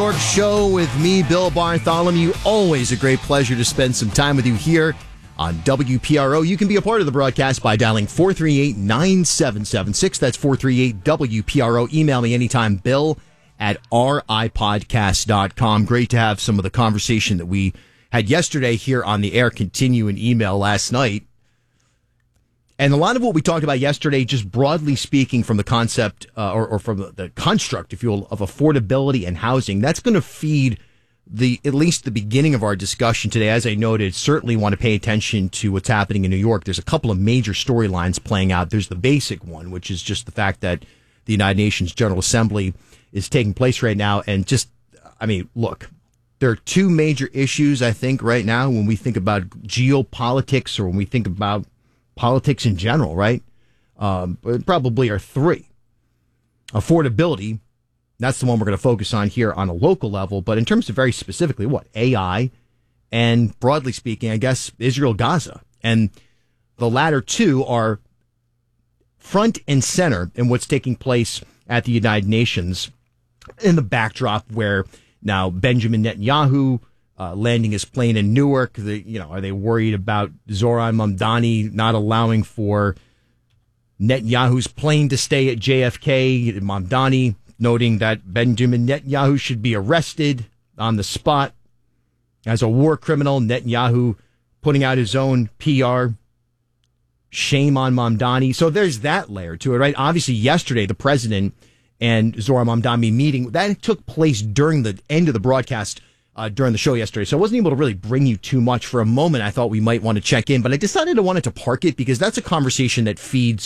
York show with me, Bill Bartholomew. Always a great pleasure to spend some time with you here on WPRO. You can be a part of the broadcast by dialing 438-9776. That's 438-WPRO. Email me anytime, bill@ripodcast.com. Great to have some of the conversation that we had yesterday here on the air continue in email last night. And a lot of what we talked about yesterday, just broadly speaking from the concept or from the construct, if you will, of affordability and housing, that's going to feed at least the beginning of our discussion today. As I noted, certainly want to pay attention to what's happening in New York. There's a couple of major storylines playing out. There's the basic one, which is just the fact that the United Nations General Assembly is taking place right now. And just, I mean, look, there are two major issues, I think, right now when we think about geopolitics or when we think about politics in general, right? Probably are three. Affordability, that's the one we're going to focus on here on a local level. But in terms of very specifically, what? AI, and broadly speaking, I guess, Israel-Gaza. And the latter two are front and center in what's taking place at the United Nations in the backdrop where now Benjamin Netanyahu landing his plane in Newark. Are they worried about Zoran Mamdani not allowing for Netanyahu's plane to stay at JFK? Mamdani noting that Benjamin Netanyahu should be arrested on the spot as a war criminal. Netanyahu putting out his own PR. Shame on Mamdani. So there's that layer to it, right? Obviously, yesterday, the president and Zoran Mamdani meeting, that took place during the end of the broadcast during the show yesterday. So I wasn't able to really bring you too much. For a moment, I thought we might want to check in, but I decided I wanted to park it because that's a conversation that feeds.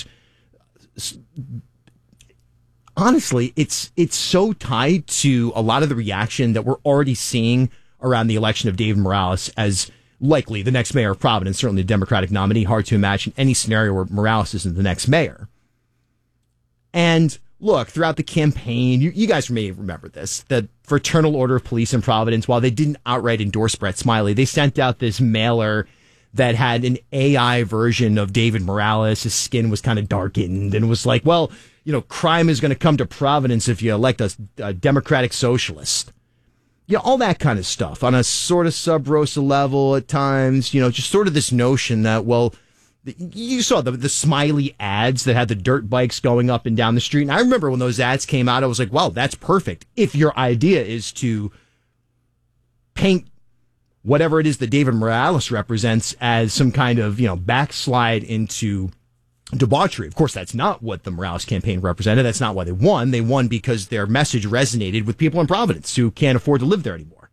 Honestly, it's so tied to a lot of the reaction that we're already seeing around the election of David Morales as likely the next mayor of Providence, certainly the Democratic nominee. Hard to imagine any scenario where Morales isn't the next mayor. And look, throughout the campaign, you guys may remember this, the Fraternal Order of Police in Providence, while they didn't outright endorse Brett Smiley, they sent out this mailer that had an AI version of David Morales. His skin was kind of darkened and was like, well, crime is going to come to Providence if you elect a Democratic socialist. All that kind of stuff on a sort of sub rosa level at times, just sort of this notion that, well, you saw the Smiley ads that had the dirt bikes going up and down the street. And I remember when those ads came out, I was like, wow, that's perfect. If your idea is to paint whatever it is that David Morales represents as some kind of, backslide into debauchery. Of course, that's not what the Morales campaign represented. That's not why they won. They won because their message resonated with people in Providence who can't afford to live there anymore.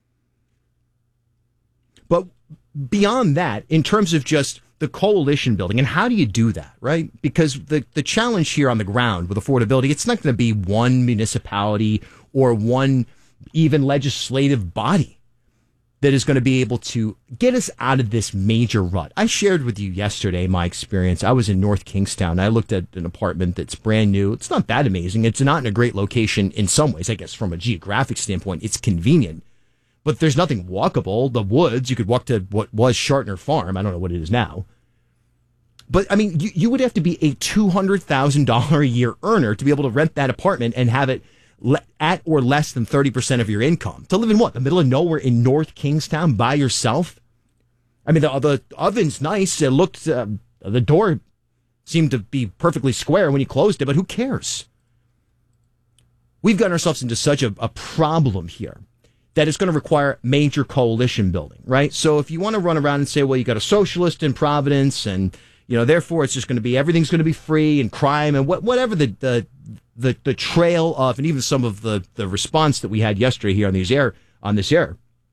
But beyond that, in terms of just the coalition building, and how do you do that, right? Because the challenge here on the ground with affordability, it's not going to be one municipality or one even legislative body that is going to be able to get us out of this major rut. I shared with you yesterday my experience. I was in North Kingstown. I looked at an apartment that's brand new. It's not that amazing. It's not in a great location in some ways, I guess, from a geographic standpoint. It's convenient. But there's nothing walkable. The woods, you could walk to what was Shartner Farm. I don't know what it is now. But, I mean, you would have to be a $200,000 a year earner to be able to rent that apartment and have it at or less than 30% of your income. To live in what? The middle of nowhere in North Kingstown by yourself? I mean, the oven's nice. It looked, the door seemed to be perfectly square when you closed it, but who cares? We've gotten ourselves into such a problem here that it's going to require major coalition building, right? So if you want to run around and say, well, you got a socialist in Providence and, therefore it's just going to be, everything's going to be free and crime and whatever the trail of, and even some of the response that we had yesterday here on this air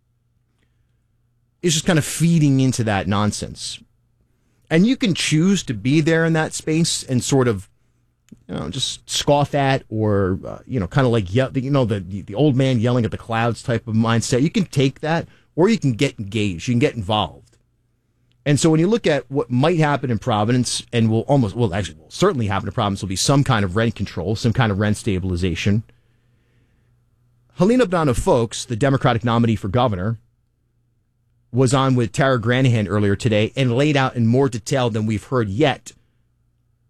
is just kind of feeding into that nonsense. And you can choose to be there in that space and sort of, just scoff at or, kind of like, the old man yelling at the clouds type of mindset. You can take that or you can get engaged. You can get involved. And so when you look at what might happen in Providence and will certainly happen in Providence, will be some kind of rent control, some kind of rent stabilization. Helena Abdano Folks, the Democratic nominee for governor, was on with Tara Granahan earlier today and laid out in more detail than we've heard yet